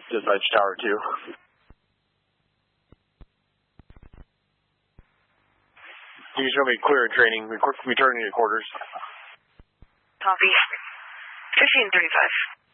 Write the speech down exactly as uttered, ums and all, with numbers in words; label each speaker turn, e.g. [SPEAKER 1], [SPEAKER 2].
[SPEAKER 1] Dispatch Tower two. Can you show me clear of training, returning to quarters?
[SPEAKER 2] Copy. fifteen thirty-five.